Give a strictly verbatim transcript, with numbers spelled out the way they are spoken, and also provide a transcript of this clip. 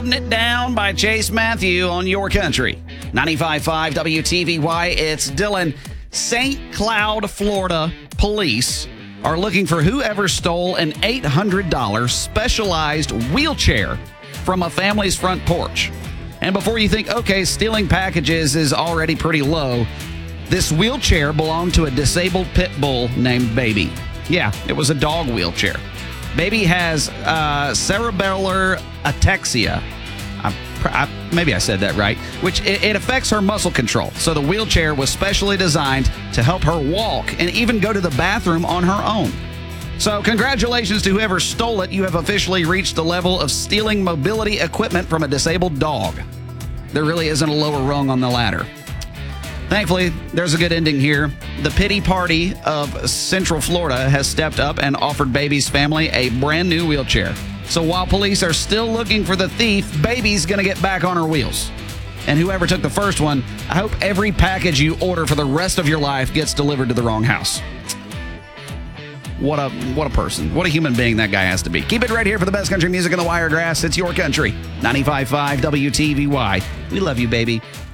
It Down by Chase Matthew on Your Country. ninety-five point five W T V Y, it's Dylan. Saint Cloud, Florida police are looking for whoever stole an eight hundred dollars specialized wheelchair from a family's front porch. And before you think, okay, stealing packages is already pretty low, this wheelchair belonged to a disabled pit bull named Baby. Yeah, it was a dog wheelchair. Baby has uh, cerebellar ataxia. I, I, maybe I said that right, which it, it affects her muscle control. So the wheelchair was specially designed to help her walk and even go to the bathroom on her own. So congratulations to whoever stole it. You have officially reached the level of stealing mobility equipment from a disabled dog. There really isn't a lower rung on the ladder. Thankfully, there's a good ending here. The pity party of Central Florida has stepped up and offered Baby's family a brand new wheelchair. So while police are still looking for the thief, Baby's going to get back on her wheels. And whoever took the first one, I hope every package you order for the rest of your life gets delivered to the wrong house. What a what a person. What a human being that guy has to be. Keep it right here for the best country music in the Wiregrass. It's Your Country. ninety-five point five W T V Y. We love you, baby.